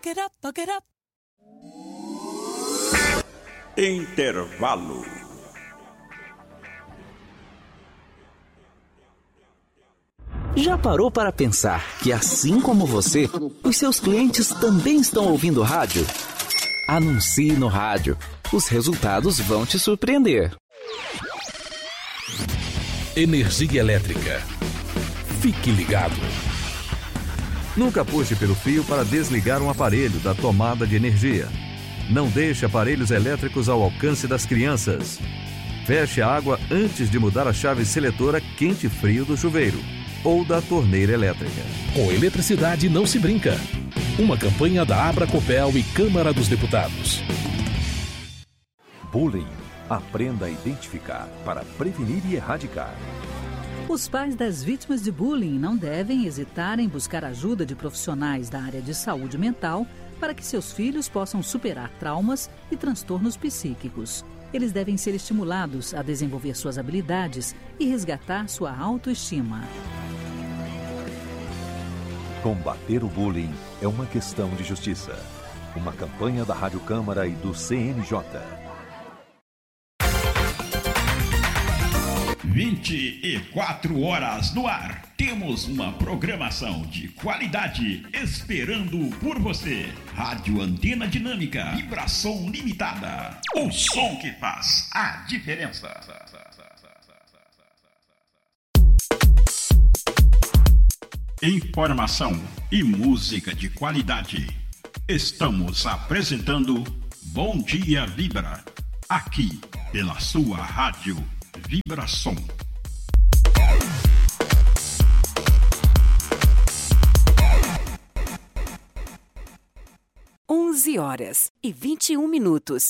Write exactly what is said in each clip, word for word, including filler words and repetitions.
it up, fuck it up. Intervalo. Já parou para pensar que, assim como você, os seus clientes também estão ouvindo rádio? Anuncie no rádio. Os resultados vão te surpreender. Energia elétrica. Fique ligado. Nunca puxe pelo fio para desligar um aparelho da tomada de energia. Não deixe aparelhos elétricos ao alcance das crianças. Feche a água antes de mudar a chave seletora quente e frio do chuveiro ou da torneira elétrica. Com eletricidade não se brinca. Uma campanha da Abracopel e Câmara dos Deputados. Bullying. Aprenda a identificar para prevenir e erradicar. Os pais das vítimas de bullying não devem hesitar em buscar ajuda de profissionais da área de saúde mental para que seus filhos possam superar traumas e transtornos psíquicos. Eles devem ser estimulados a desenvolver suas habilidades e resgatar sua autoestima. Combater o bullying é uma questão de justiça. Uma campanha da Rádio Câmara e do C N J. vinte e quatro horas no ar. Temos uma programação de qualidade esperando por você. Rádio Antena Dinâmica, vibração limitada. O som que faz a diferença. Informação e música de qualidade. Estamos apresentando Bom Dia Vibra, aqui pela sua rádio Vibração. onze horas e vinte e um minutos.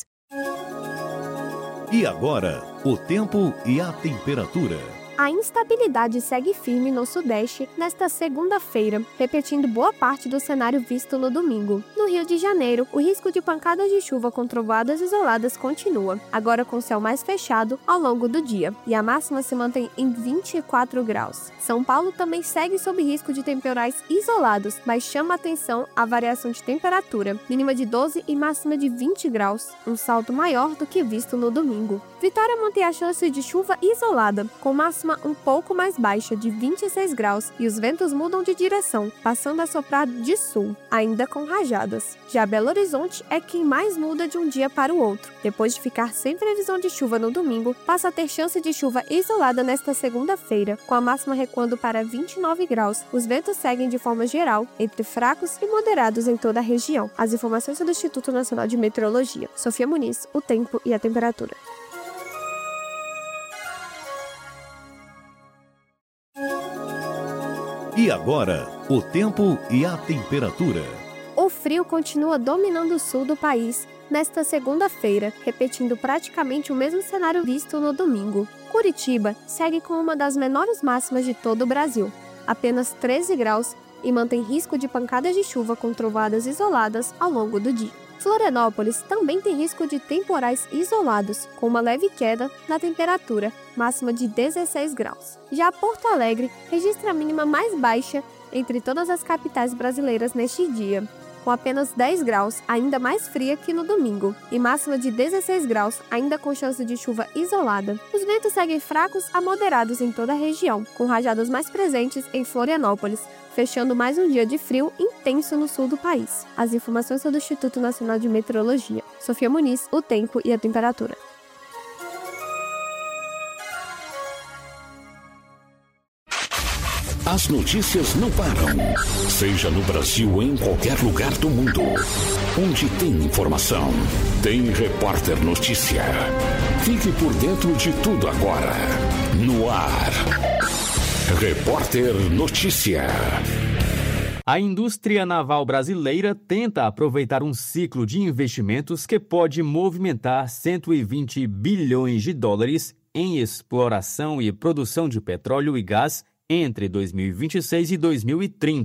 E agora, o tempo e a temperatura. A instabilidade segue firme no Sudeste nesta segunda-feira, repetindo boa parte do cenário visto no domingo. No Rio de Janeiro, o risco de pancadas de chuva com trovoadas isoladas continua, agora com céu mais fechado ao longo do dia, e a máxima se mantém em vinte e quatro graus. São Paulo também segue sob risco de temporais isolados, mas chama atenção a variação de temperatura, mínima de doze e máxima de vinte graus, um salto maior do que visto no domingo. Vitória mantém a chance de chuva isolada, com máxima um pouco mais baixa, de vinte e seis graus, e os ventos mudam de direção, passando a soprar de sul, ainda com rajadas. Já Belo Horizonte é quem mais muda de um dia para o outro. Depois de ficar sem previsão de chuva no domingo, passa a ter chance de chuva isolada nesta segunda-feira, com a máxima recuando para vinte e nove graus. Os ventos seguem de forma geral, entre fracos e moderados em toda a região. As informações são do Instituto Nacional de Meteorologia. Sofia Muniz, o tempo e a temperatura. E agora, o tempo e a temperatura. O frio continua dominando o sul do país nesta segunda-feira, repetindo praticamente o mesmo cenário visto no domingo. Curitiba segue com uma das menores máximas de todo o Brasil, apenas treze graus, e mantém risco de pancadas de chuva com trovoadas isoladas ao longo do dia. Florianópolis também tem risco de temporais isolados, com uma leve queda na temperatura, máxima de dezesseis graus. Já Porto Alegre registra a mínima mais baixa entre todas as capitais brasileiras neste dia, com apenas dez graus, ainda mais fria que no domingo, e máxima de dezesseis graus, ainda com chance de chuva isolada. Os ventos seguem fracos a moderados em toda a região, com rajadas mais presentes em Florianópolis, fechando mais um dia de frio intenso no sul do país. As informações são do Instituto Nacional de Meteorologia. Sofia Muniz, o tempo e a temperatura. As notícias não param. Seja no Brasil ou em qualquer lugar do mundo. Onde tem informação, tem Repórter Notícia. Fique por dentro de tudo agora. No ar. Repórter Notícia. A indústria naval brasileira tenta aproveitar um ciclo de investimentos que pode movimentar cento e vinte bilhões de dólares em exploração e produção de petróleo e gás entre dois mil e vinte e seis e dois mil e trinta.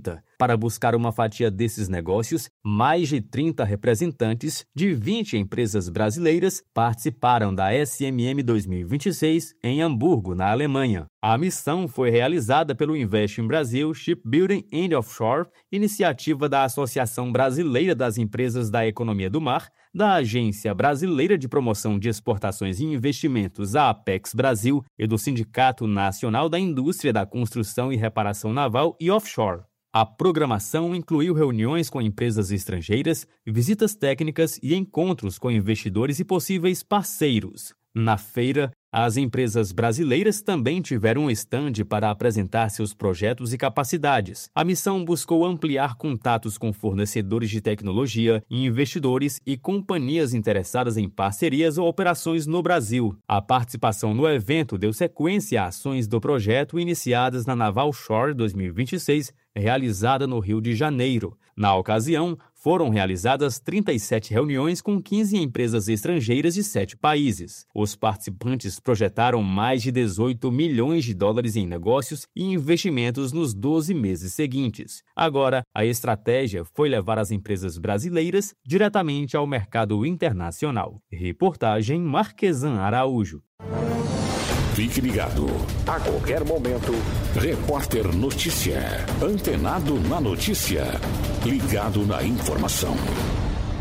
Para buscar uma fatia desses negócios, mais de trinta representantes de vinte empresas brasileiras participaram da S M M dois mil e vinte e seis em Hamburgo, na Alemanha. A missão foi realizada pelo Invest in Brazil Shipbuilding and Offshore, iniciativa da Associação Brasileira das Empresas da Economia do Mar, da Agência Brasileira de Promoção de Exportações e Investimentos, a Apex Brasil, e do Sindicato Nacional da Indústria da Construção e Reparação Naval e Offshore. A programação incluiu reuniões com empresas estrangeiras, visitas técnicas e encontros com investidores e possíveis parceiros. Na feira, as empresas brasileiras também tiveram um estande para apresentar seus projetos e capacidades. A missão buscou ampliar contatos com fornecedores de tecnologia, investidores e companhias interessadas em parcerias ou operações no Brasil. A participação no evento deu sequência a ações do projeto iniciadas na Naval Shore dois mil e vinte e seis, realizada no Rio de Janeiro. Na ocasião, foram realizadas trinta e sete reuniões com quinze empresas estrangeiras de sete países. Os participantes projetaram mais de dezoito milhões de dólares em negócios e investimentos nos doze meses seguintes. Agora, a estratégia foi levar as empresas brasileiras diretamente ao mercado internacional. Reportagem Marquesan Araújo. Fique ligado. A qualquer momento, Repórter Notícia. Antenado na notícia. Ligado na informação.